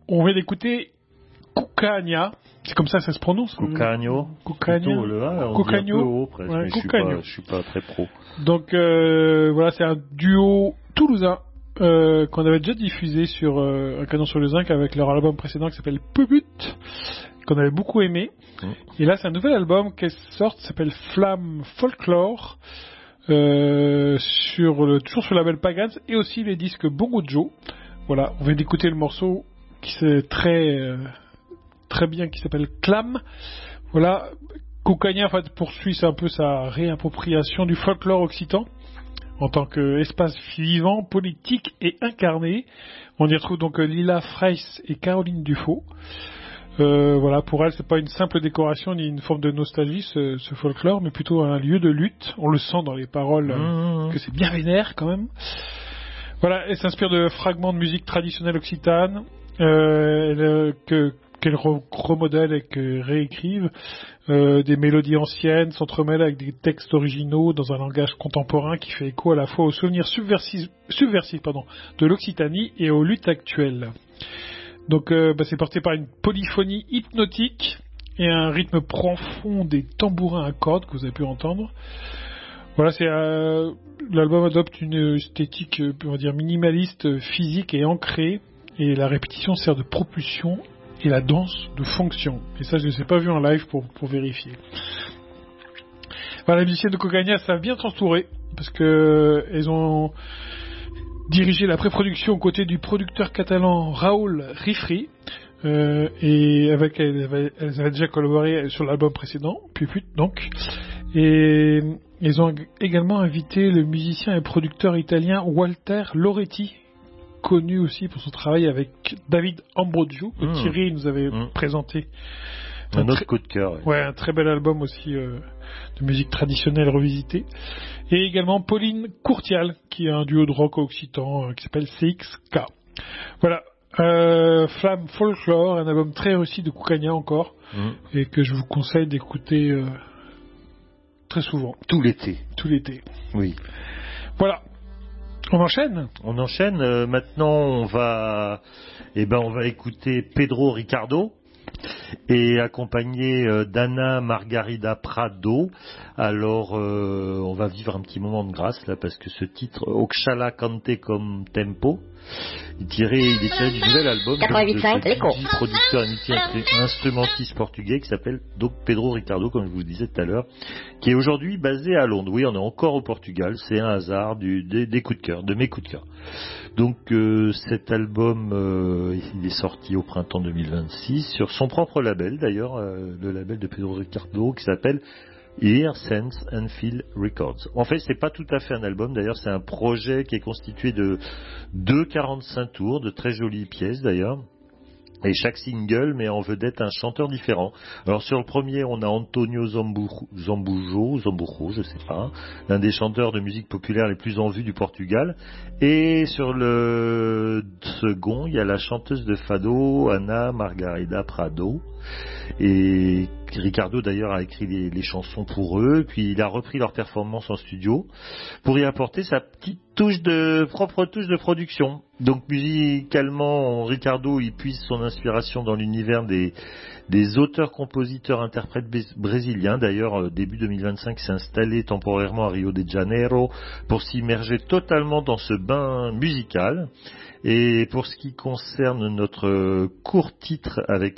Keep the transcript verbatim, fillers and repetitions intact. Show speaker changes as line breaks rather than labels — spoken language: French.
on vient d'écouter Cucagna. C'est comme ça que ça se prononce.
Cucagno.
Cucagno.
Le A, on
Cucagno.
dit un peu haut, presque,
Ouais,
mais je suis
Cucagno.
pas, je suis pas très pro.
Donc euh, voilà, c'est un duo toulousain euh, qu'on avait déjà diffusé sur euh, un canon sur le zinc avec leur album précédent qui s'appelle Pubut, qu'on avait beaucoup aimé. Mmh. Et là, c'est un nouvel album qui sort, qui s'appelle Flamme Folklore, euh, sur le, toujours sur le label Pagans, et aussi les disques Bongo Joe. Voilà, on vient d'écouter le morceau qui c'est très euh, très bien, qui s'appelle Clam. Voilà, Cucagna en fait, poursuit un peu sa réappropriation du folklore occitan en tant qu'espace vivant, politique et incarné. On y retrouve donc Lila Freiss et Caroline Dufaux. Euh, voilà, pour elle, c'est pas une simple décoration ni une forme de nostalgie, ce, ce folklore, mais plutôt un lieu de lutte. On le sent dans les paroles, mmh. que c'est bien vénère quand même. Voilà, elle s'inspire de fragments de musique traditionnelle occitane, euh, elle, que qu'elle remodèle et qu'elle réécrive, euh, des mélodies anciennes s'entremêlent avec des textes originaux dans un langage contemporain qui fait écho à la fois aux souvenirs subversifs, subversifs pardon, de l'Occitanie et aux luttes actuelles. Donc euh, bah, c'est porté par une polyphonie hypnotique et un rythme profond des tambourins à cordes que vous avez pu entendre. Voilà, c'est euh, l'album adopte une esthétique, on va dire minimaliste, physique et ancrée, et la répétition sert de propulsion et la danse de fonction. Et ça, je ne les ai pas vu en live pour, pour vérifier. Voilà, les musiciens de Cucagna savent bien s'entourer, parce que elles ont dirigé la pré-production aux côtés du producteur catalan Raoul Rifri, euh, et avec elles avaient, elles avaient déjà collaboré sur l'album précédent, puis puis donc. Et ils ont également invité le musicien et producteur italien Walter Loretti, connu aussi pour son travail avec David Ambrogio, que mmh. Thierry nous avait mmh. présenté.
Un, un autre coup de cœur. Ouais.
ouais, un très bel album aussi euh, de musique traditionnelle revisitée. Et également Pauline Courtial, qui est un duo de rock occitan euh, qui s'appelle C X K. Voilà, euh, Flamme Folklore, un album très réussi de Cucagna encore, mmh. et que je vous conseille d'écouter euh, très souvent.
Tout l'été.
Tout l'été.
Oui.
Voilà. On enchaîne.
On enchaîne. Euh, maintenant, on va, eh ben, on va écouter Pedro Ricardo et accompagné euh, d'Anna Margarida Prado. Alors, euh, on va vivre un petit moment de grâce là, parce que ce titre, Oxala Cante comme Tempo, il tiré, il est tiré du nouvel album de ce producteur et instrumentiste portugais qui s'appelle donc Pedro Ricardo, comme je vous le disais tout à l'heure, qui est aujourd'hui basé à Londres. Oui, on est encore au Portugal, c'est un hasard du, des, des coups de cœur, de mes coups de cœur. Donc euh, cet album, euh, il est sorti au printemps deux mille vingt-six sur son propre label d'ailleurs, euh, le label de Pedro Ricardo qui s'appelle Ear, Sense and Feel Records. En fait, c'est pas tout à fait un album. D'ailleurs, c'est un projet qui est constitué de deux quarante-cinq tours, de très jolies pièces d'ailleurs. Et chaque single met en vedette un chanteur différent. Alors sur le premier, on a Antonio Zambujo, Zambujo, Zambujo, je sais pas, l'un des chanteurs de musique populaire les plus en vue du Portugal. Et sur le second, il y a la chanteuse de fado, Ana Margarida Prado. Et Ricardo d'ailleurs a écrit les, les chansons pour eux, puis il a repris leur performance en studio pour y apporter sa petite touche de propre touche de production. Donc musicalement, Ricardo il puise son inspiration dans l'univers des des auteurs, compositeurs, interprètes brésiliens. D'ailleurs, début deux mille vingt-cinq, il s'est installé temporairement à Rio de Janeiro pour s'immerger totalement dans ce bain musical. Et pour ce qui concerne notre court titre avec